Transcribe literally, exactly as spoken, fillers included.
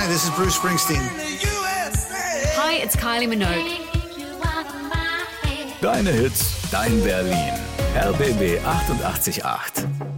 Hi, this is Bruce Springsteen. Hi, it's Kylie Minogue. Deine Hits, dein Berlin. R B B achtundachtzig Komma acht.